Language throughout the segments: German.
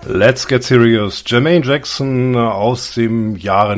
Let's get serious. Jermaine Jackson aus dem Jahre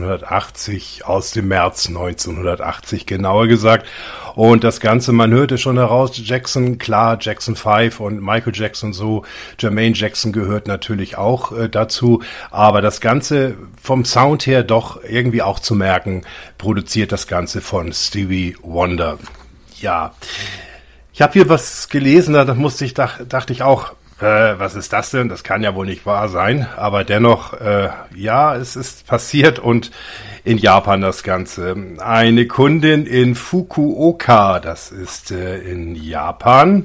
1980, aus dem März 1980 genauer gesagt. Und das Ganze, man hörte schon heraus, Jackson, klar, Jackson 5 und Michael Jackson so, Jermaine Jackson gehört natürlich auch dazu. Aber das Ganze vom Sound her doch irgendwie auch zu merken, produziert das Ganze von Stevie Wonder. Ja, ich habe hier was gelesen, da dachte ich auch, was ist das denn? Das kann ja wohl nicht wahr sein. Aber dennoch, ja, es ist passiert und in Japan das Ganze. Eine Kundin in Fukuoka, das ist in Japan,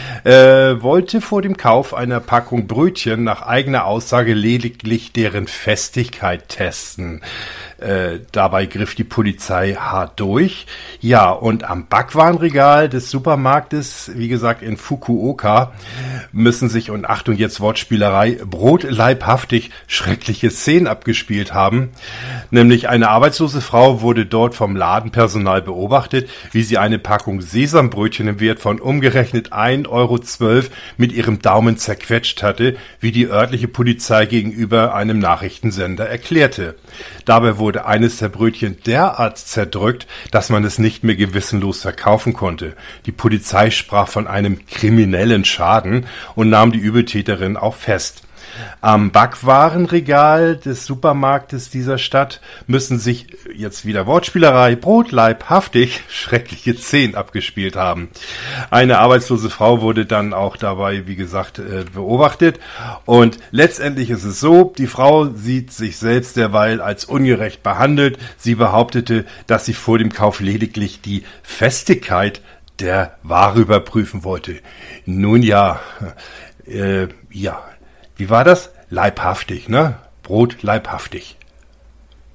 wollte vor dem Kauf einer Packung Brötchen nach eigener Aussage lediglich deren Festigkeit testen. Dabei griff die Polizei hart durch. Ja, und am Backwarenregal des Supermarktes, wie gesagt in Fukuoka, müssen sich, und Achtung jetzt Wortspielerei, brotleibhaftig schreckliche Szenen abgespielt haben. Nämlich eine arbeitslose Frau wurde dort vom Ladenpersonal beobachtet, wie sie eine Packung Sesambrötchen im Wert von umgerechnet 1,12 € mit ihrem Daumen zerquetscht hatte, wie die örtliche Polizei gegenüber einem Nachrichtensender erklärte. Dabei wurde eines der Brötchen derart zerdrückt, dass man es nicht mehr gewissenlos verkaufen konnte. Die Polizei sprach von einem kriminellen Schaden und nahm die Übeltäterin auch fest. Am Backwarenregal des Supermarktes dieser Stadt müssen sich, jetzt wieder Wortspielerei, brotleibhaftig schreckliche Szenen abgespielt haben. Eine arbeitslose Frau wurde dann auch dabei, wie gesagt, beobachtet. Und letztendlich ist es so, die Frau sieht sich selbst derweil als ungerecht behandelt. Sie behauptete, dass sie vor dem Kauf lediglich die Festigkeit der Ware überprüfen wollte. Nun ja, ja. Wie war das? Leibhaftig, ne? Brot leibhaftig.